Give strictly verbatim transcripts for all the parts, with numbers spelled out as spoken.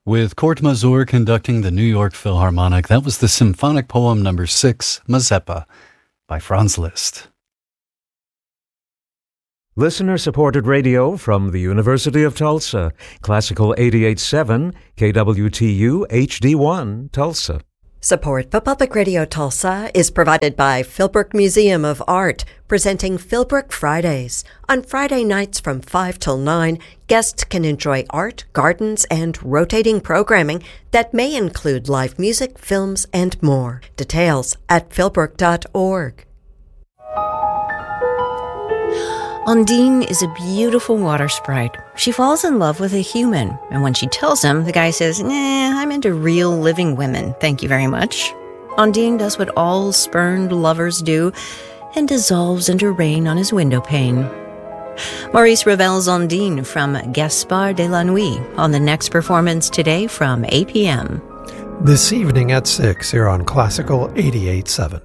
With Court Mazur conducting the New York Philharmonic, that was the symphonic poem number six, Mazeppa, by Franz Liszt. Listener-supported radio from the University of Tulsa. Classical eighty-eight point seven, K W T U H D one, Tulsa. Support for Public Radio Tulsa is provided by Philbrook Museum of Art, presenting Philbrook Fridays. On Friday nights from five till nine, guests can enjoy art, gardens, and rotating programming that may include live music, films, and more. Details at philbrook dot org. Undine is a beautiful water sprite. She falls in love with a human, and when she tells him, the guy says, nah, I'm into real living women, thank you very much. Undine does what all spurned lovers do, and dissolves into rain on his window pane. Maurice Ravel's Undine from Gaspard de la Nuit on the next performance today from eight p.m. This evening at six here on Classical eighty-eight point seven.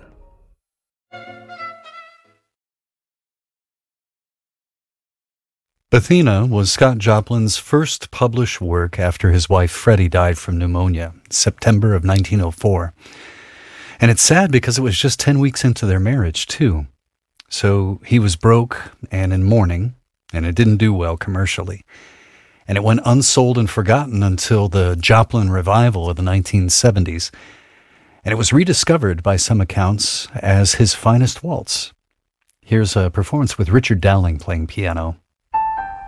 Athena was Scott Joplin's first published work after his wife Freddie died from pneumonia, September of nineteen oh four. And it's sad because it was just ten weeks into their marriage, too. So he was broke and in mourning, and it didn't do well commercially. And it went unsold and forgotten until the Joplin revival of the nineteen seventies. And it was rediscovered by some accounts as his finest waltz. Here's a performance with Richard Dowling playing piano.